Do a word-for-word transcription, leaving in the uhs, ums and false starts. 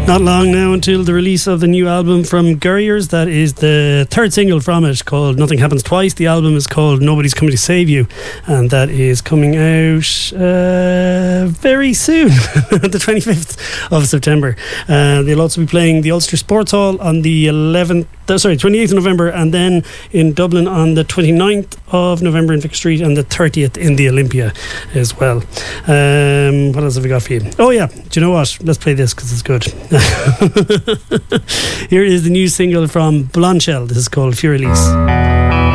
Not long now until the release of the new album from Gurriers. That is the third single from it, called Nothing Happens Twice. The album is called Nobody's Coming to Save You, and that is coming out uh, very soon, the twenty-fifth of September. Uh, they'll also be playing the Ulster Sports Hall on the eleventh, uh, sorry, twenty-eighth of November, and then in Dublin on the twenty-ninth of November in Vic Street, and the thirtieth in the Olympia as well. Um, what else have we got for you? Oh yeah, do you know what? Let's play this because it's good. Here is the new single from Blondshell. This is called Furelise.